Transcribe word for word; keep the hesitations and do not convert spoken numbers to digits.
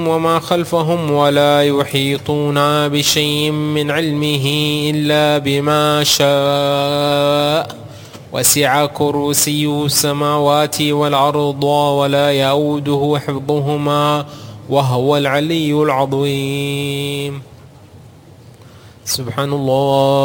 وما خلفهم ولا يحيطون بشيء من علمه إلا بما شاء وسع كرسيه السماوات والأرض ولا يؤوده حفظهما وهو العلي العظيم. سبحان الله.